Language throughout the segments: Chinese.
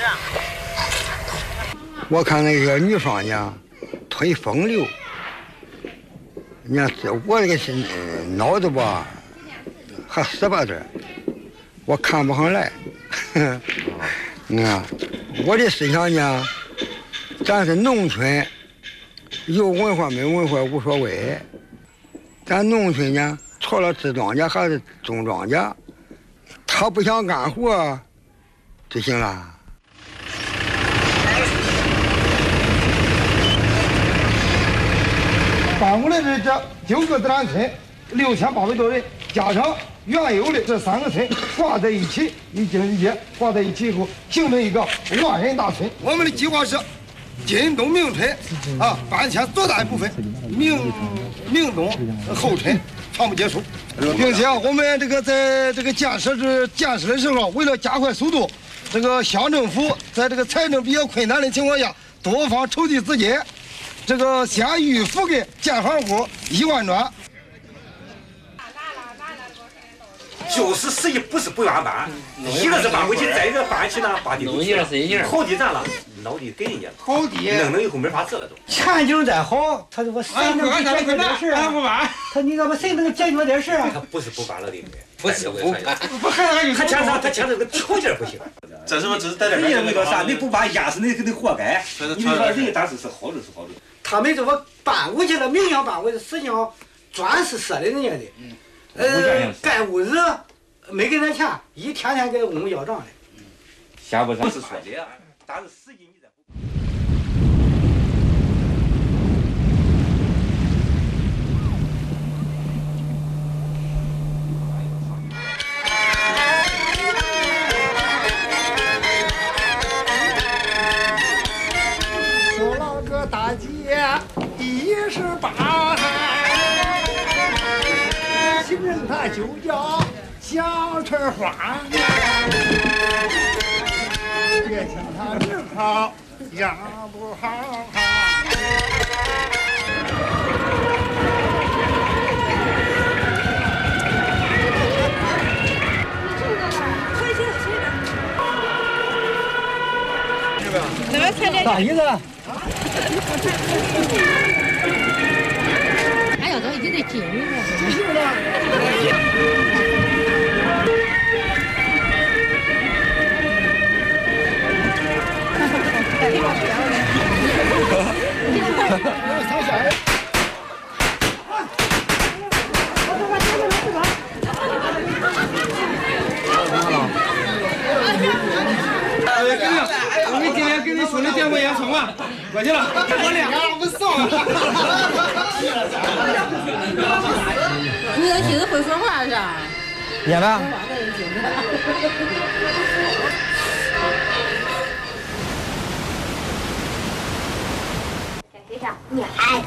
我看那个女方呢，忒风流。你看我这个脑子吧，还死巴点，我看不上来。你看我的思想呢，咱是农村，有文化没文化无所谓。咱农村呢，除了支庄稼还是种庄稼，他不想干活就行了。 搬过来的这9个自然村，6800多人，加上原有的这3个村挂在一起，一经一结挂在一起以后，形成一个万人大村。我们的计划是，今东明村啊搬迁多大一部分，明东后村全部结束，并且我们这个在这个建设的时候，为了加快速度，这个乡政府在这个财政比较困难的情况下，多方筹集资金。这个先预付给建房户1万砖， 就是实际不是不愿搬，一个是搬回去，再一个搬起呢把地都去了，好地咱了，老地给人家了， 好地弄以后没法治了都。 前景再好，他这个谁能给解决点事啊？他你要不谁能解决点事啊？ 他不是不搬了的， 不是不搬， 他牵这个条件不行。 这是不只是在这人家为了啥？你不搬压死你活该。你说人家当时是好的是好的。 他们这个搬过去了，明想搬过去，实际上砖是赊的人家的。盖屋子没给他钱，一天天给我们要账的。 下不是说的，但是实际你在。 说了个大姐18，情人他就叫小春花，别瞧他人好样不好。 大姨子， 还要到一得进入了。 我们今天给你兄弟见过烟囱啊，过去了，我俩不送。 你这妻子会说话是吧？ 演了。 学校你来。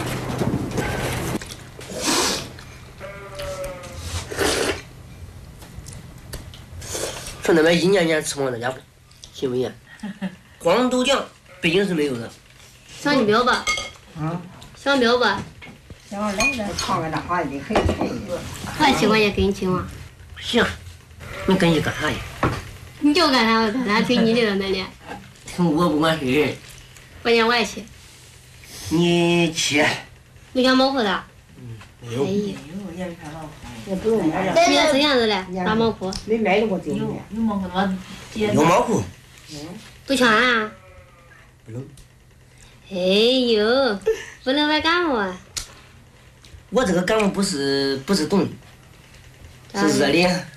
说那边一年年吃不那家伙，信不信？光豆浆，北京是没有的。 想你表吧？想表吧？ 想来了，唱个那话你可以唱一个。 还喜欢也跟你请啊？ 行，你跟你干啥呀？ 你就干啥我干啥，听你的了那里。 我不管是人。 关键我也去。 你去。 没想毛裤的？ 没有。 哎呀， 也不用买了。 你这样子嘞？大毛裤。 没买的我丢了。 有毛裤吗？有毛裤。 不穿啊？ 不能。 哎呦，不能买感冒啊！ 我这个感冒不是冻，是热的。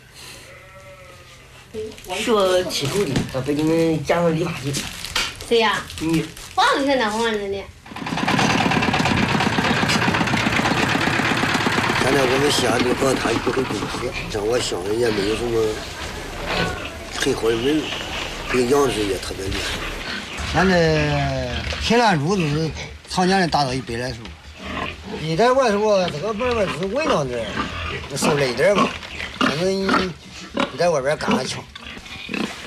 学踢球的，到北京讲理发去。 谁呀？ 你。 黄子现在黄子呢？ 现在我们西安这个房他不会公司，像我乡里也没有什么很好的人，这个养殖也特别厉害。现在铁栏柱子是常年的达到100来束，一点我说这个门就是围上点，受累点吧，反正你在外边干还强。